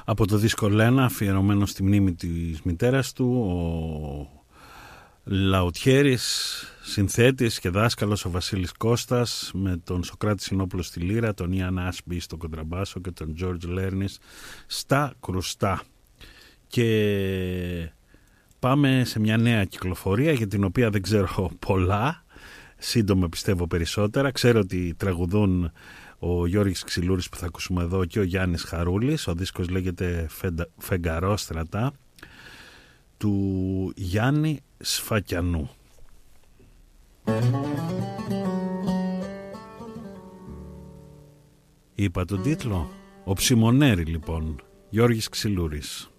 Από το δίσκο Λένα, αφιερωμένο στη μνήμη της μητέρας του, ο Λαουτιέρης, συνθέτης και δάσκαλος ο Βασίλης Κώστας, με τον Σοκράτη Συνόπουλο στη λύρα, τον Ιαν Άσμπι στο κοντραμπάσο και τον Τζόρτζ Λέρνης στα κρουστά. Και πάμε σε μια νέα κυκλοφορία για την οποία δεν ξέρω πολλά, σύντομα πιστεύω περισσότερα. Ξέρω ότι τραγουδούν ο Γιώργης Ξυλούρης που θα ακούσουμε εδώ και ο Γιάννης Χαρούλης. Ο δίσκος λέγεται Φεγγαρόστρατα, του Γιάννη Σφακιανού. Είπα τον τίτλο? Ο Ψιμονέρη λοιπόν, Γιώργης Ξυλούρης.